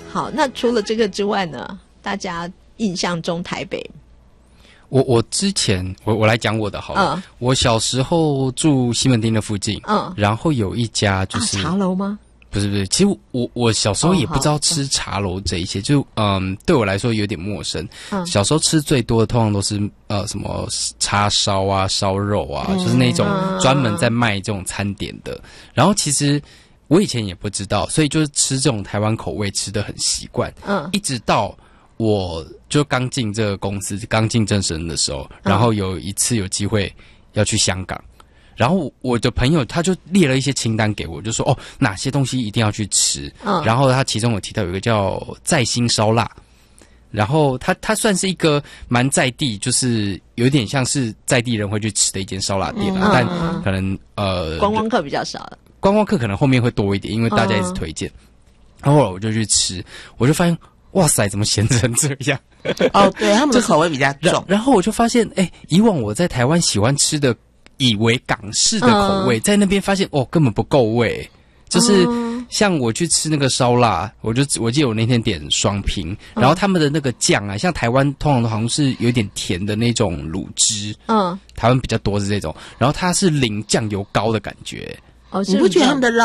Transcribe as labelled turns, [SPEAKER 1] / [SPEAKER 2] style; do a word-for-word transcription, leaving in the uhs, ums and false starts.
[SPEAKER 1] 好，那除了这个之外呢，大家印象中台北，
[SPEAKER 2] 我我之前我我来讲我的好了、嗯，我小时候住西门町的附近，嗯，然后有一家就是、
[SPEAKER 1] 啊、茶楼吗？
[SPEAKER 2] 不是不是，其实我我小时候也不知道吃茶楼这一些，哦、就嗯对我来说有点陌生。嗯、小时候吃最多的通常都是呃什么叉烧啊、烧肉啊，嗯、就是那种专门在卖这种餐点的。然后其实我以前也不知道，所以就是吃这种台湾口味吃得很习惯。嗯，一直到我就刚进这个公司、刚进正神的时候，然后有一次有机会要去香港。然后我的朋友他就列了一些清单给我，就说哦哪些东西一定要去吃。嗯、然后他其中有提到有一个叫在心烧腊，然后他他算是一个蛮在地，就是有点像是在地人会去吃的一间烧腊店、啊嗯、但可能呃
[SPEAKER 1] 观光客比较少了，
[SPEAKER 2] 观光客可能后面会多一点，因为大家一直推荐。嗯、然后后来我就去吃，我就发现哇塞怎么咸成这样。
[SPEAKER 3] 哦对，他们的口味比较重。
[SPEAKER 2] 然, 然后我就发现哎，以往我在台湾喜欢吃的以为港式的口味、嗯、在那边发现哦根本不够味，就是像我去吃那个烧腊，我就我记得我那天点双拼、嗯、然后他们的那个酱啊，像台湾通常好像是有点甜的那种卤汁，嗯，台湾比较多是这种，然后它是淋酱油膏的感觉。
[SPEAKER 1] 哦，
[SPEAKER 3] 你不觉得他们的